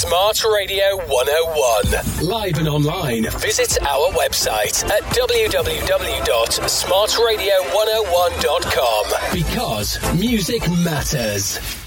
Smart Radio 101. Live and online, visit our website at www.smartradio101.com. Because music matters.